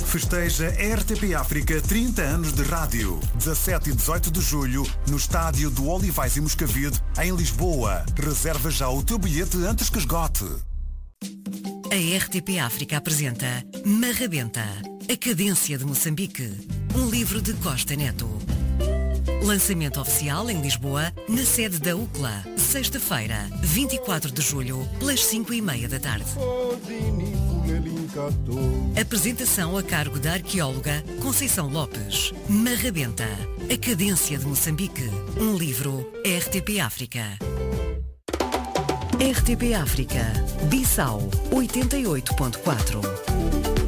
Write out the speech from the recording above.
Festeja RTP África 30 anos de rádio. 17 e 18 de julho, no estádio do Olivais e Moscavide, em Lisboa. Reserva já o teu bilhete antes que esgote. A RTP África apresenta Marrabenta, a cadência de Moçambique. Um livro de Costa Neto. Lançamento oficial em Lisboa, na sede da UCLA. Sexta-feira, 24 de julho, pelas 5:30 da tarde. Apresentação a cargo da arqueóloga Conceição Lopes. Marrabenta, a cadência de Moçambique. Um livro RTP África. RTP África, Bissau 88.4.